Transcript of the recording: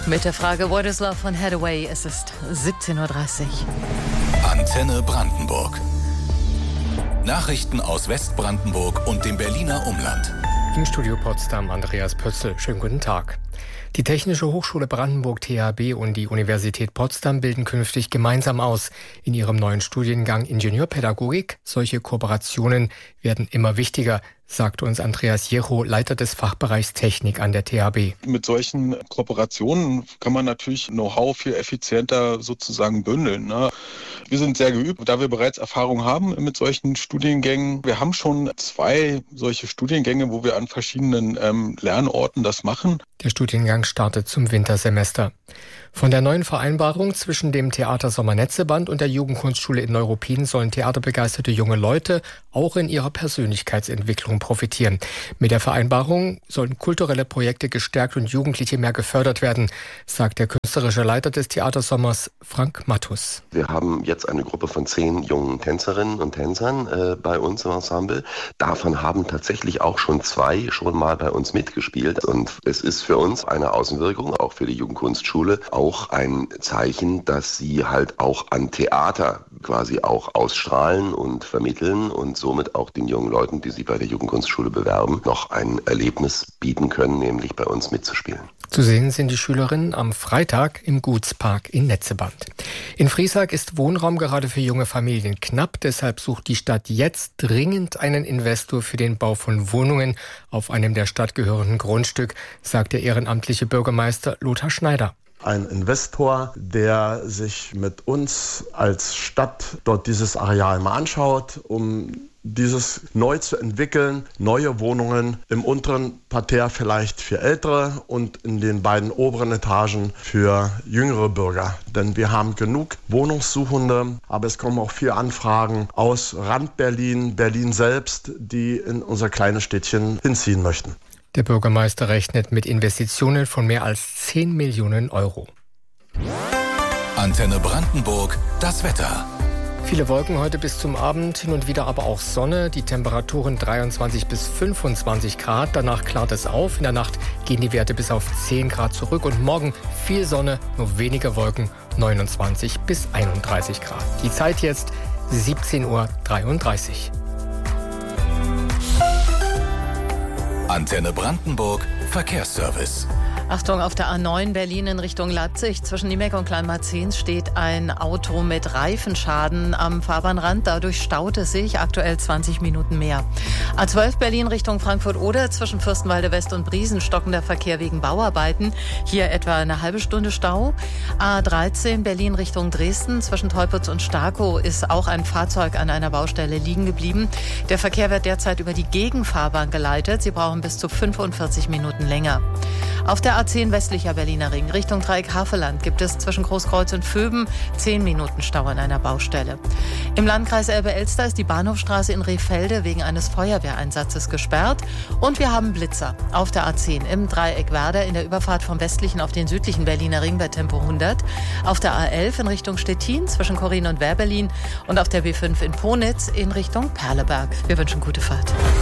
Mit der Frage What is Love von Hathaway, es ist 17.30 Uhr. Antenne Brandenburg. Nachrichten aus Westbrandenburg und dem Berliner Umland. Im Studio Potsdam Andreas Pötzl. Schönen guten Tag. Die Technische Hochschule Brandenburg THB und die Universität Potsdam bilden künftig gemeinsam aus. In ihrem neuen Studiengang Ingenieurpädagogik. Solche Kooperationen werden immer wichtiger, sagte uns Andreas Jecho, Leiter des Fachbereichs Technik an der THB. Mit solchen Kooperationen kann man natürlich Know-how viel effizienter sozusagen bündeln, ne? Wir sind sehr geübt, da wir bereits Erfahrung haben mit solchen Studiengängen. Wir haben schon 2 solche Studiengänge, wo wir an verschiedenen Lernorten das machen. Der Studiengang startet zum Wintersemester. Von der neuen Vereinbarung zwischen dem Theater Sommernetzeband und der Jugendkunstschule in Neuruppin sollen theaterbegeisterte junge Leute auch in ihrer Persönlichkeitsentwicklung profitieren. Mit der Vereinbarung sollen kulturelle Projekte gestärkt und Jugendliche mehr gefördert werden, sagt der künstlerische Leiter des Theatersommers, Frank Mattus. Wir haben jetzt eine Gruppe von 10 jungen Tänzerinnen und Tänzern bei uns im Ensemble. Davon haben tatsächlich auch schon 2 schon mal bei uns mitgespielt. Und es ist für uns eine Außenwirkung, auch für die Jugendkunstschule, auch ein Zeichen, dass sie halt auch an Theater quasi auch ausstrahlen und vermitteln und somit auch den jungen Leuten, die sich bei der Jugendkunstschule bewerben, noch ein Erlebnis bieten können, nämlich bei uns mitzuspielen. Zu sehen sind die Schülerinnen am Freitag im Gutspark in Netzeband. In Friesack ist Wohnraum gerade für junge Familien knapp, deshalb sucht die Stadt jetzt dringend einen Investor für den Bau von Wohnungen auf einem der Stadt gehörenden Grundstück, sagt der ehrenamtliche Bürgermeister Lothar Schneider. Ein Investor, der sich mit uns als Stadt dort dieses Areal mal anschaut, um dieses neu zu entwickeln, neue Wohnungen im unteren Parterre vielleicht für Ältere und in den beiden oberen Etagen für jüngere Bürger. Denn wir haben genug Wohnungssuchende, aber es kommen auch viele Anfragen aus Rand-Berlin, Berlin selbst, die in unser kleines Städtchen hinziehen möchten. Der Bürgermeister rechnet mit Investitionen von mehr als 10 Millionen Euro. Antenne Brandenburg, das Wetter. Viele Wolken heute bis zum Abend, hin und wieder aber auch Sonne. Die Temperaturen 23 bis 25 Grad. Danach klart es auf. In der Nacht gehen die Werte bis auf 10 Grad zurück. Und morgen viel Sonne, nur wenige Wolken, 29 bis 31 Grad. Die Zeit jetzt 17.33 Uhr. Antenne Brandenburg, Verkehrsservice. Achtung, auf der A9 Berlin in Richtung Leipzig zwischen Niemek und Kleinmarzens steht ein Auto mit Reifenschaden am Fahrbahnrand. Dadurch staut es sich aktuell 20 Minuten mehr. A12 Berlin Richtung Frankfurt-Oder zwischen Fürstenwalde West und Briesen stockender Verkehr wegen Bauarbeiten. Hier etwa eine halbe Stunde Stau. A13 Berlin Richtung Dresden zwischen Teupitz und Starkow ist auch ein Fahrzeug an einer Baustelle liegen geblieben. Der Verkehr wird derzeit über die Gegenfahrbahn geleitet. Sie brauchen bis zu 45 Minuten länger. Auf der A10 westlicher Berliner Ring Richtung Dreieck Havelland gibt es zwischen Großkreuz und Vöben 10 Minuten Stau an einer Baustelle. Im Landkreis Elbe-Elster ist die Bahnhofstraße in Rehfelde wegen eines Feuerwehreinsatzes gesperrt. Und wir haben Blitzer auf der A10 im Dreieck Werder in der Überfahrt vom westlichen auf den südlichen Berliner Ring bei Tempo 100. Auf der A11 in Richtung Stettin zwischen Korin und Wehrberlin und auf der B5 in Ponitz in Richtung Perleberg. Wir wünschen gute Fahrt.